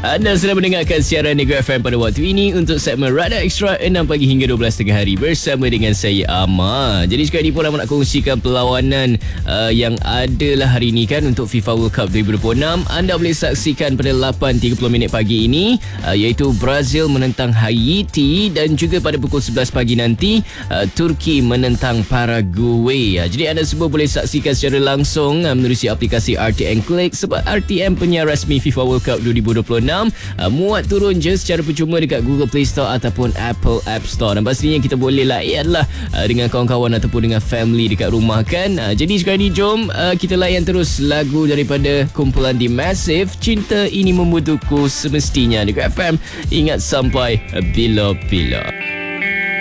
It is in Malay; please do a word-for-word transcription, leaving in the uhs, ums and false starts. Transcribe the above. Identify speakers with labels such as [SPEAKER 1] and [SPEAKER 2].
[SPEAKER 1] Anda sedang mendengarkan siaran Negeri F M pada waktu ini untuk segmen Radar Extra enam pagi hingga dua belas tengah hari bersama dengan saya Amar. Jadi sekarang ni pun nak kongsikan perlawanan uh, yang adalah hari ini kan untuk FIFA World Cup dua ribu dua puluh enam. Anda boleh saksikan pada lapan tiga puluh minit pagi ini uh, iaitu Brazil menentang Haiti dan juga pada pukul sebelas pagi nanti uh, Turki menentang Paraguay. Uh, jadi anda semua boleh saksikan secara langsung uh, menerusi aplikasi R T M Click sebab R T M penyiar rasmi FIFA World Cup dua ribu dua puluh enam. Uh, muat turun je secara percuma dekat Google Play Store ataupun Apple App Store, dan pastinya kita boleh layanlah uh, dengan kawan-kawan ataupun dengan family dekat rumah kan. Uh, jadi sekarang ni jom uh, kita layan terus lagu daripada kumpulan The Massive, Cinta Ini Membutuhku Semestinya. Dekat F M ingat sampai bila-bila.